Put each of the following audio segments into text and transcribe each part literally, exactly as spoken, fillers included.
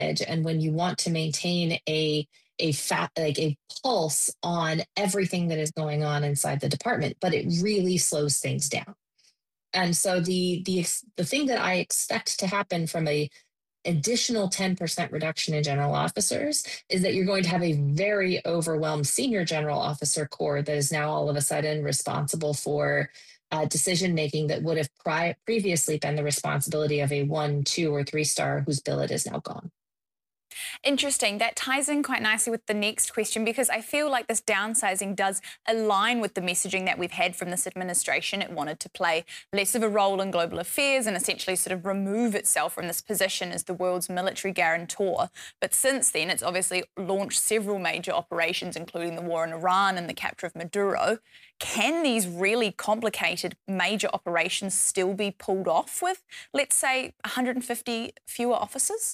and when you want to maintain a a fat like a pulse on everything that is going on inside the department, but it really slows things down. And so the the the thing that I expect to happen from a additional ten percent reduction in general officers is that you're going to have a very overwhelmed senior general officer corps that is now all of a sudden responsible for uh, decision making that would have pri- previously been the responsibility of a one, two, or three star whose billet is now gone. Interesting. That ties in quite nicely with the next question, because I feel like this downsizing does align with the messaging that we've had from this administration. It wanted to play less of a role in global affairs and essentially sort of remove itself from this position as the world's military guarantor. But since then, it's obviously launched several major operations, including the war in Iran and the capture of Maduro. Can these really complicated major operations still be pulled off with, let's say, one hundred fifty fewer officers?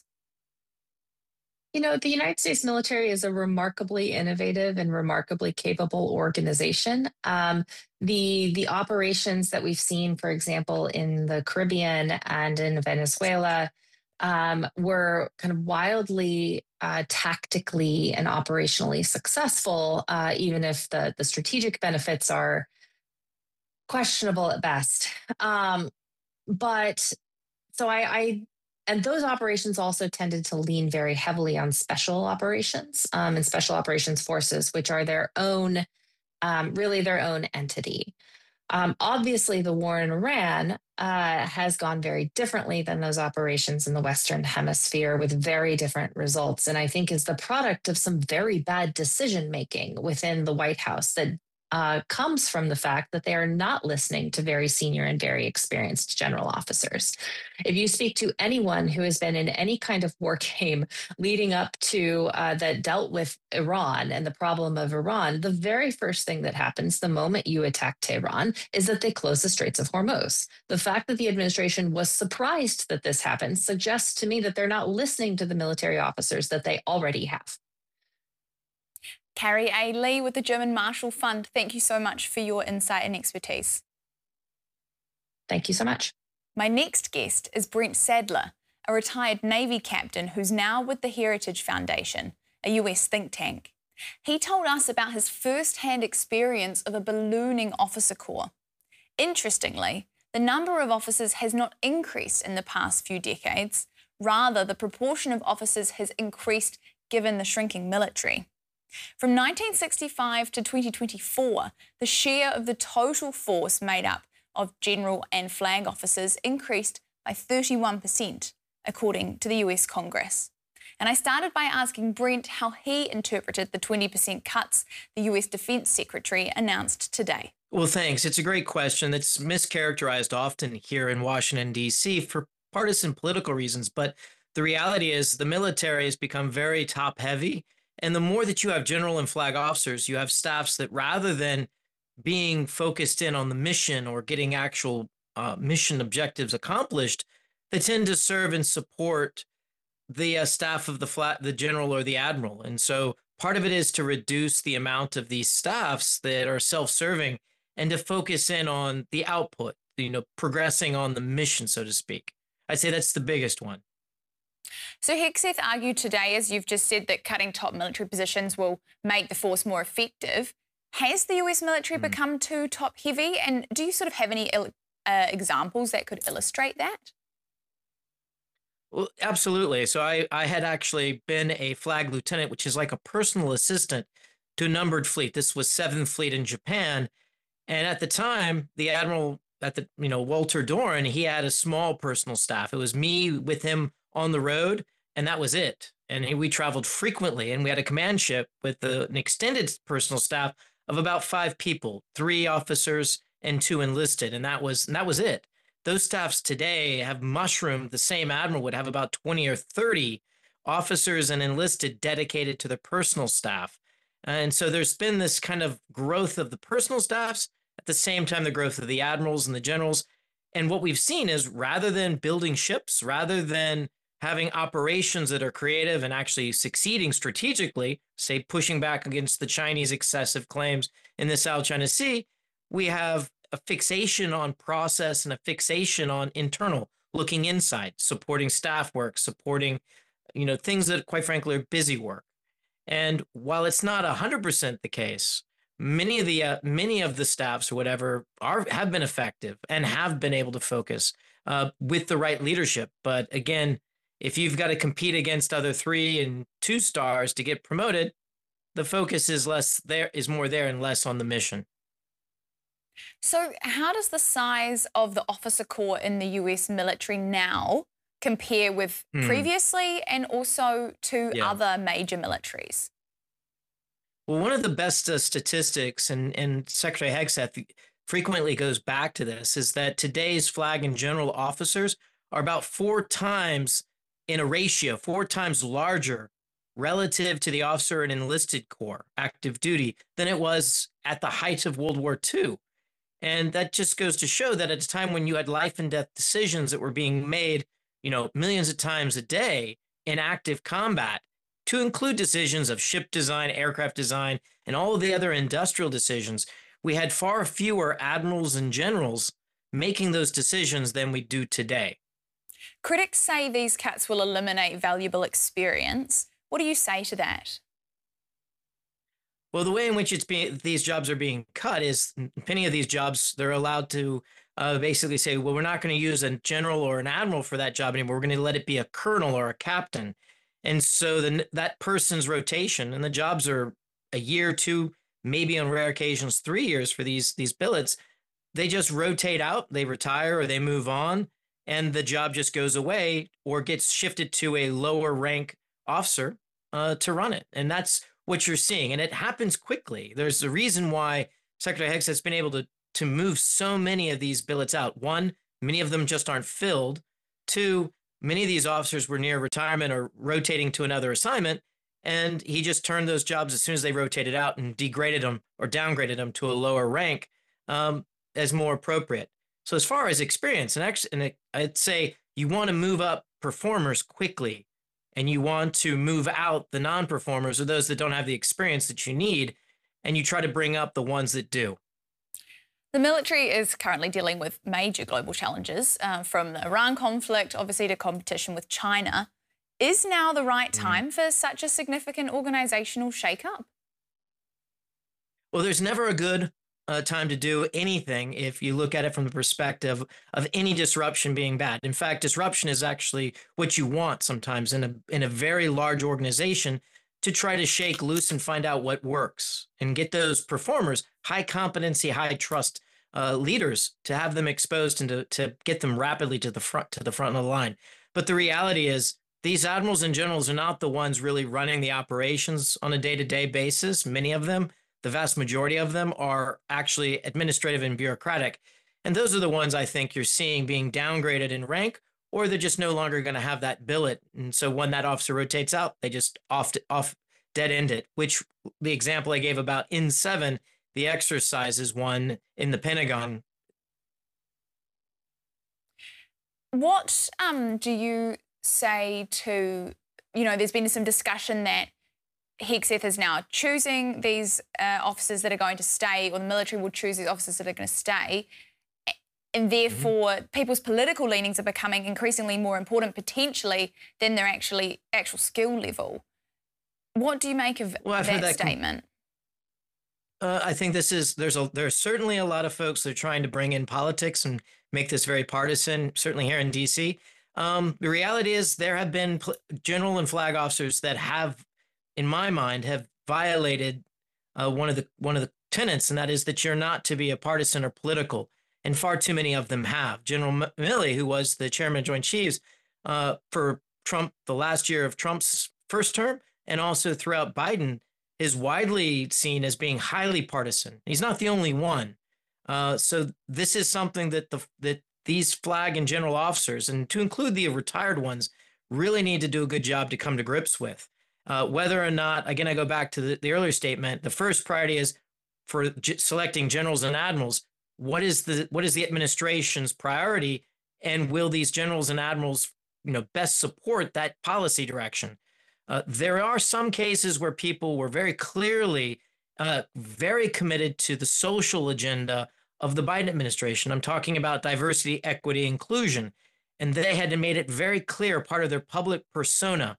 You know, the United States military is a remarkably innovative and remarkably capable organization. Um, the the operations that we've seen, for example, in the Caribbean and in Venezuela, um, were kind of wildly uh, tactically and operationally successful, uh, even if the the strategic benefits are questionable at best. Um, but so I, I and those operations also tended to lean very heavily on special operations um, and special operations forces, which are their own, um, really their own entity. Um, obviously, the war in Iran uh, has gone very differently than those operations in the Western Hemisphere with very different results. And I think is the product of some very bad decision making within the White House that uh, comes from the fact that they are not listening to very senior and very experienced general officers. If you speak to anyone who has been in any kind of war game leading up to uh, that dealt with Iran and the problem of Iran, the very first thing that happens the moment you attack Tehran is that they close the Straits of Hormuz. The fact that the administration was surprised that this happened suggests to me that they're not listening to the military officers that they already have. Carrie A. Lee with the German Marshall Fund, thank you so much for your insight and expertise. Thank you so much. My next guest is Brent Sadler, a retired Navy captain who's now with the Heritage Foundation, a U S think tank. He told us about his first-hand experience of a ballooning officer corps. Interestingly, the number of officers has not increased in the past few decades. Rather, the proportion of officers has increased given the shrinking military. From nineteen sixty-five to twenty twenty-four, the share of the total force made up of general and flag officers increased by thirty-one percent, according to the U S Congress. And I started by asking Brent how he interpreted the twenty percent cuts the U S Defense Secretary announced today. Well, thanks. It's a great question that's mischaracterized often here in Washington, D C for partisan political reasons. But the reality is the military has become very top heavy. And the more that you have general and flag officers, you have staffs that rather than being focused in on the mission or getting actual uh, mission objectives accomplished, they tend to serve and support the uh, staff of the flat, the general or the admiral. And so part of it is to reduce the amount of these staffs that are self-serving and to focus in on the output, you know, progressing on the mission, so to speak. I'd say that's the biggest one. So Hegseth argued today, as you've just said, that cutting top military positions will make the force more effective. Has the U S military mm. become too top-heavy? And do you sort of have any uh, examples that could illustrate that? Well, absolutely. So I, I had actually been a flag lieutenant, which is like a personal assistant to a numbered fleet. This was seventh Fleet in Japan. And at the time, the admiral at the, you know, Walter Doran, he had a small personal staff. It was me with him on the road, and that was it. And we traveled frequently, and we had a command ship with a, an extended personal staff of about five people, three officers and two enlisted, and that was and that was it. Those staffs today have mushroomed. The same admiral would have about twenty or thirty officers and enlisted dedicated to the personal staff. And so there's been this kind of growth of the personal staffs, at the same time the growth of the admirals and the generals. And what we've seen is rather than building ships, rather than having operations that are creative and actually succeeding strategically, say pushing back against the Chinese excessive claims in the South China Sea, we have a fixation on process and a fixation on internal, looking inside, supporting staff work, supporting you know, things that quite frankly are busy work. And while it's not one hundred percent the case, many of the uh, many of the staffs or whatever are have been effective and have been able to focus uh, with the right leadership. But again, if you've got to compete against other three and two stars to get promoted, the focus is less there is more there and less on the mission. So how does the size of the officer corps in the U S military now compare with Hmm. previously and also to Yeah. other major militaries? Well, one of the best uh, statistics, and, and Secretary Hegseth frequently goes back to this, is that today's flag and general officers are about four times in a ratio, four times larger relative to the officer and enlisted corps active duty than it was at the height of World War Two. And that just goes to show that at a time when you had life and death decisions that were being made, you know, millions of times a day in active combat, to include decisions of ship design, aircraft design, and all of the other industrial decisions, we had far fewer admirals and generals making those decisions than we do today. Critics say these cuts will eliminate valuable experience. What do you say to that? Well, the way in which it's being these jobs are being cut is many of these jobs they're allowed to uh, basically say, well, we're not going to use a general or an admiral for that job anymore. We're going to let it be a colonel or a captain. And so then that person's rotation, and the jobs are a year, two, maybe on rare occasions, three years for these these billets. They just rotate out, they retire or they move on, and the job just goes away or gets shifted to a lower rank officer uh, to run it. And that's what you're seeing. And it happens quickly. There's a reason why Secretary Hicks has been able to, to move so many of these billets out. One, many of them just aren't filled. Two, many of these officers were near retirement or rotating to another assignment, and he just turned those jobs as soon as they rotated out and degraded them or downgraded them to a lower rank um, as more appropriate. So as far as experience, and actually, and I'd say you want to move up performers quickly, and you want to move out the non-performers or those that don't have the experience that you need, and you try to bring up the ones that do. The military is currently dealing with major global challenges, uh, from the Iran conflict, obviously, to competition with China. Is now the right time mm. for such a significant organisational shake-up? Well, there's never a good uh, time to do anything if you look at it from the perspective of any disruption being bad. In fact, disruption is actually what you want sometimes in a in a very large organization, to try to shake loose and find out what works and get those performers, high competency, high trust uh, leaders, to have them exposed and to, to get them rapidly to the front to the front of the line. But the reality is these admirals and generals are not the ones really running the operations on a day-to-day basis. Many of them, the vast majority of them, are actually administrative and bureaucratic. And those are the ones I think you're seeing being downgraded in rank, or they're just no longer going to have that billet. And so when that officer rotates out, they just off, off dead end it, which the example I gave about N seven, the exercise, is one in the Pentagon. What um, do you say to, you know, there's been some discussion that Hegseth is now choosing these uh, officers that are going to stay, or the military will choose these officers that are going to stay, and therefore mm-hmm. people's political leanings are becoming increasingly more important potentially than their actually actual skill level. What do you make of well, that, that statement? Uh, I think this is there's a there's certainly a lot of folks that are trying to bring in politics and make this very partisan. Certainly here in D C, um, the reality is there have been general and flag officers that have, in my mind, have violated uh, one of the one of the tenets, and that is that you're not to be a partisan or political. And far too many of them have. General Milley, who was the chairman of Joint Chiefs uh, for Trump, the last year of Trump's first term, and also throughout Biden, is widely seen as being highly partisan. He's not the only one. Uh, so this is something that the that these flag and general officers, and to include the retired ones, really need to do a good job to come to grips with. Uh, whether or not, again, I go back to the, the earlier statement, the first priority is for j- selecting generals and admirals. What is the what is the administration's priority, and will these generals and admirals, you know, best support that policy direction? Uh, there are some cases where people were very clearly uh, very committed to the social agenda of the Biden administration. I'm talking about diversity, equity, inclusion, and they had made it very clear, part of their public persona,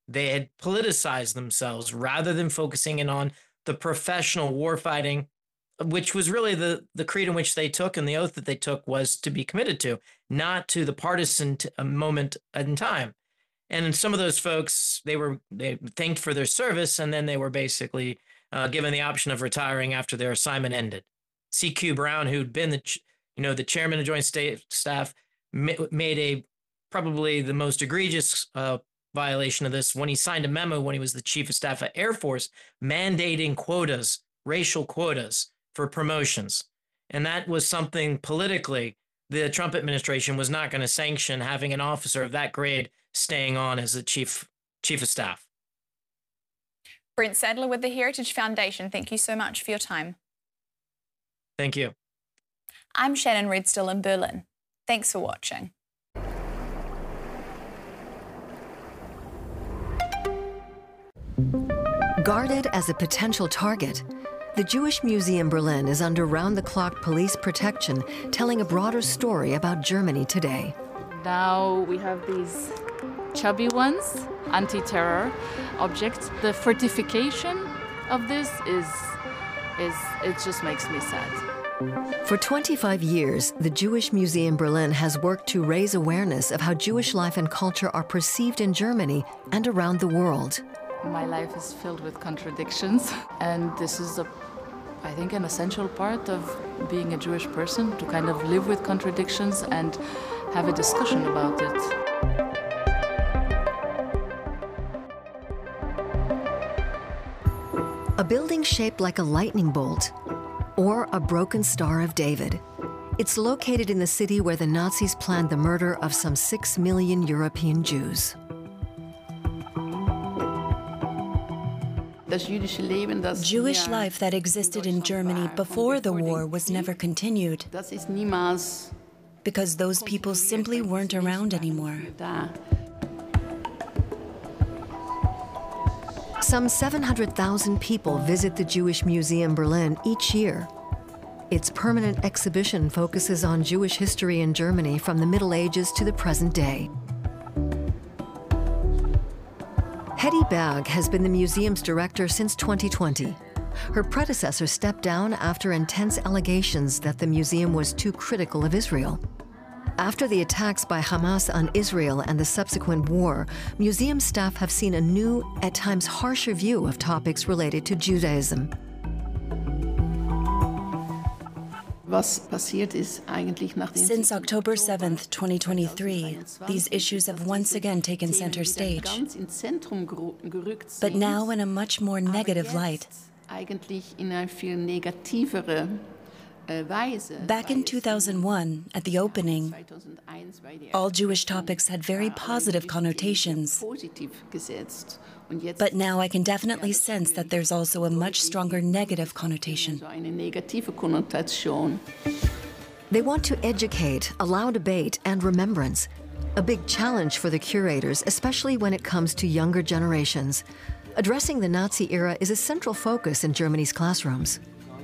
they had politicized themselves rather than focusing in on the professional warfighting, which was really the, the creed in which they took, and the oath that they took was to be committed to, not to the partisan t- moment in time. And some of those folks, they were they thanked for their service, and then they were basically uh, given the option of retiring after their assignment ended. C Q Brown, who'd been the ch- you know the chairman of Joint State Staff, ma- made a probably the most egregious uh, violation of this when he signed a memo when he was the chief of staff at Air Force, mandating quotas, racial quotas for promotions, and that was something politically the Trump administration was not going to sanction, having an officer of that grade staying on as the chief chief of staff. Brent Sadler with the Heritage Foundation, thank you so much for your time. Thank you. I'm Shannon Redstill in Berlin. Thanks for watching. Guarded as a potential target, the Jewish Museum Berlin is under round-the-clock police protection, telling a broader story about Germany today. Now we have these chubby ones, anti-terror objects. The fortification of this is, is, it just makes me sad. For twenty-five years, the Jewish Museum Berlin has worked to raise awareness of how Jewish life and culture are perceived in Germany and around the world. My life is filled with contradictions, and this is, a, I think, an essential part of being a Jewish person, to kind of live with contradictions and have a discussion about it. A building shaped like a lightning bolt, or a broken Star of David. It's located in the city where the Nazis planned the murder of some six million European Jews. Jewish life that existed in Germany before the war was never continued, because those people simply weren't around anymore. Some seven hundred thousand people visit the Jewish Museum Berlin each year. Its permanent exhibition focuses on Jewish history in Germany from the Middle Ages to the present day. Hetty Berg has been the museum's director since twenty twenty. Her predecessor stepped down after intense allegations that the museum was too critical of Israel. After the attacks by Hamas on Israel and the subsequent war, museum staff have seen a new, at times harsher view of topics related to Judaism. Since October seventh, twenty twenty-three, these issues have once again taken center stage, but now in a much more negative light. Back in two thousand one, at the opening, all Jewish topics had very positive connotations. But now I can definitely sense that there's also a much stronger negative connotation. They want to educate, allow debate, and remembrance. A big challenge for the curators, especially when it comes to younger generations. Addressing the Nazi era is a central focus in Germany's classrooms.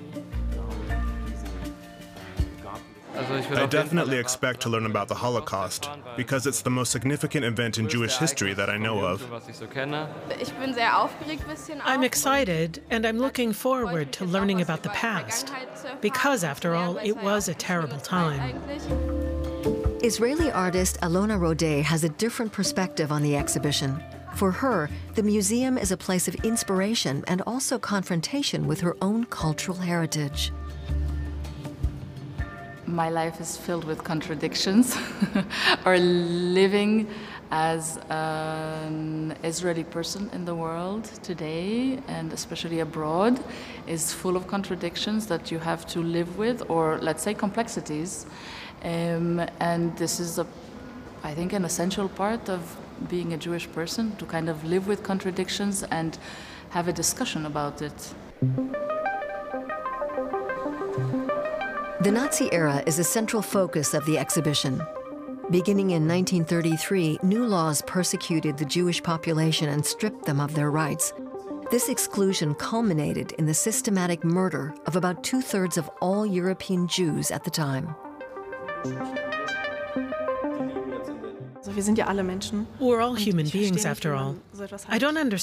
I definitely expect to learn about the Holocaust, because it's the most significant event in Jewish history that I know of. I'm excited, and I'm looking forward to learning about the past, because after all, it was a terrible time. Israeli artist Alona Rodé has a different perspective on the exhibition. For her, the museum is a place of inspiration and also confrontation with her own cultural heritage. My life is filled with contradictions, or living as an Israeli person in the world today, and especially abroad, is full of contradictions that you have to live with, or let's say complexities. Um, and this is, a, I think, an essential part of being a Jewish person, to kind of live with contradictions and have a discussion about it. The Nazi era is a central focus of the exhibition. Beginning in nineteen thirty-three, new laws persecuted the Jewish population and stripped them of their rights. This exclusion culminated in the systematic murder of about two-thirds of all European Jews at the time. We're all human beings, after all. I don't understand